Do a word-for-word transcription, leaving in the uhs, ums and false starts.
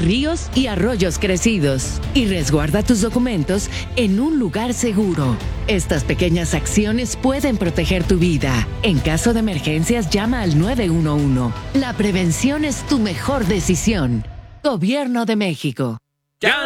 ríos y arroyos crecidos. Y resguarda tus documentos en un lugar seguro. Estas pequeñas acciones pueden proteger tu vida. En caso de emergencias, llama al nueve uno uno. La prevención es tu mejor decisión. Gobierno de México. Ya